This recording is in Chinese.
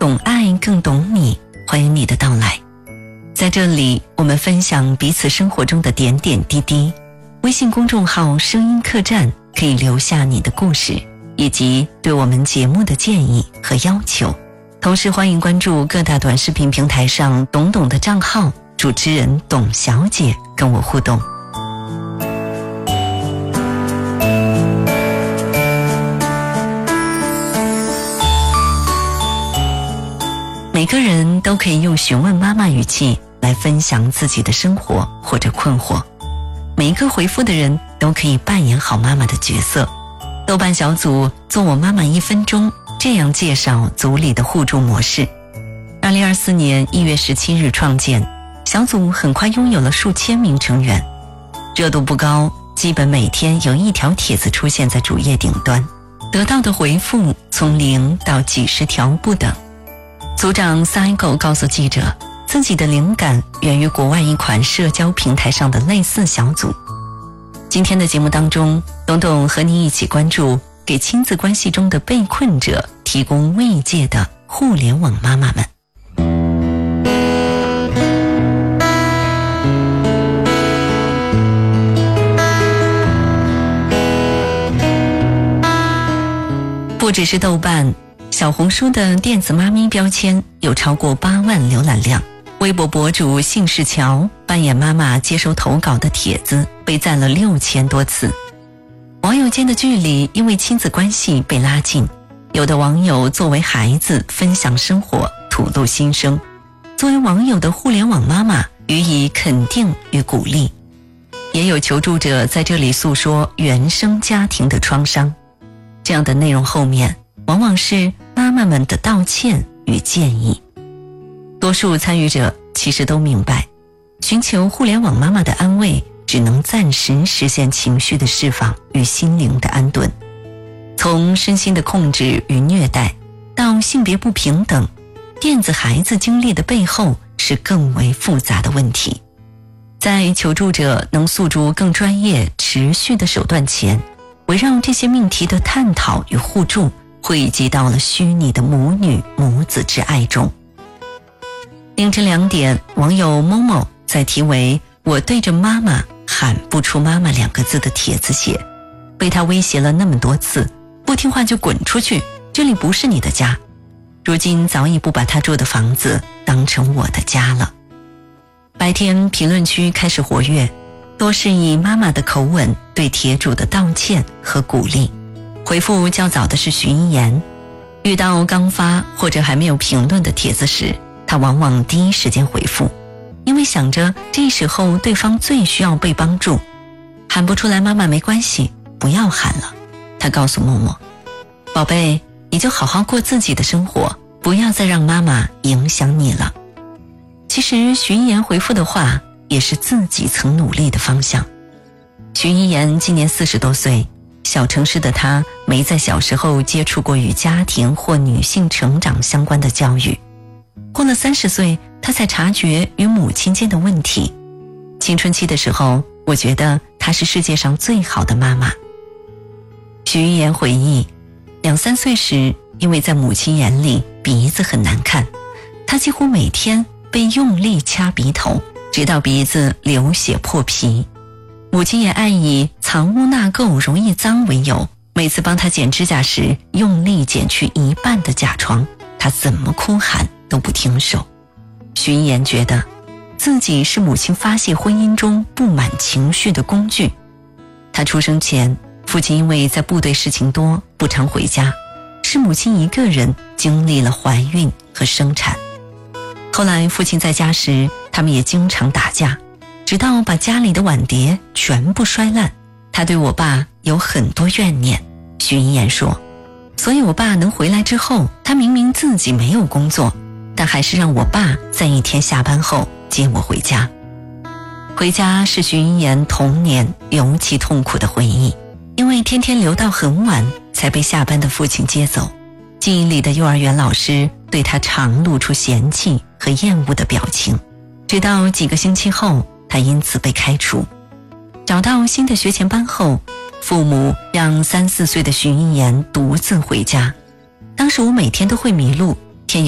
懂爱，更懂你，欢迎你的到来。在这里，我们分享彼此生活中的点点滴滴。微信公众号声音客栈可以留下你的故事，以及对我们节目的建议和要求。同时欢迎关注各大短视频平台上懂懂的账号，主持人董小姐跟我互动。每个人都可以用询问妈妈语气来分享自己的生活或者困惑，每一个回复的人都可以扮演好妈妈的角色。豆瓣小组做我妈妈1分钟，这样介绍组里的互助模式。2024年1月17日创建，小组很快拥有了数千名成员，热度不高，基本每天有1条帖子出现在主页顶端，得到的回复从0到几十条不等。组长 Cycle 告诉记者，自己的灵感源于国外一款社交平台上的类似小组。今天的节目当中，董董和你一起关注给亲子关系中的被困者提供慰藉的互联网妈妈们。不只是豆瓣，小红书的电子妈咪标签有超过8万浏览量，微博博主姓氏乔扮演妈妈接收投稿的帖子被赞了6000多次。网友间的距离因为亲子关系被拉近，有的网友作为孩子分享生活，吐露心声，作为网友的互联网妈妈予以肯定与鼓励，也有求助者在这里诉说原生家庭的创伤。这样的内容后面往往是妈妈们的道歉与建议。多数参与者其实都明白，寻求互联网妈妈的安慰只能暂时实现情绪的释放与心灵的安顿。从身心的控制与虐待到性别不平等，电子孩子经历的背后是更为复杂的问题。在求助者能诉诸更专业持续的手段前，围绕这些命题的探讨与互助汇集到了虚拟的母女母子之爱中。凌晨2点，网友某某在题为我对着妈妈喊不出妈妈2个字的帖子写，被他威胁了那么多次，不听话就滚出去，这里不是你的家。如今早已不把他住的房子当成我的家了。白天评论区开始活跃，多是以妈妈的口吻对帖主的道歉和鼓励。回复较早的是徐一言，遇到刚发或者还没有评论的帖子时，他往往第一时间回复，因为想着这时候对方最需要被帮助。喊不出来妈妈没关系，不要喊了。他告诉默默，宝贝，你就好好过自己的生活，不要再让妈妈影响你了。其实徐一言回复的话也是自己曾努力的方向。徐一言今年40多岁，小城市的他没在小时候接触过与家庭或女性成长相关的教育，过了30岁，他才察觉与母亲间的问题。青春期的时候，我觉得她是世界上最好的妈妈。徐一言回忆，2、3岁时，因为在母亲眼里鼻子很难看，她几乎每天被用力掐鼻头，直到鼻子流血破皮。母亲也爱以藏污纳垢容易脏为由，每次帮她剪指甲时用力剪去1半的甲床，她怎么哭喊都不停手。徐一言觉得自己是母亲发泄婚姻中不满情绪的工具。他出生前，父亲因为在部队事情多，不常回家，是母亲一个人经历了怀孕和生产。后来父亲在家时，他们也经常打架，直到把家里的碗碟全部摔烂。他对我爸有很多怨念，徐一言说，所以我爸能回来之后，他明明自己没有工作，但还是让我爸在一天下班后接我回家。回家是徐一言童年尤其痛苦的回忆，因为天天留到很晚才被下班的父亲接走。记忆里的幼儿园老师对他常露出嫌弃和厌恶的表情，直到几个星期后，他因此被开除。找到新的学前班后，父母让3、4岁的徐一言独自回家。当时我每天都会迷路，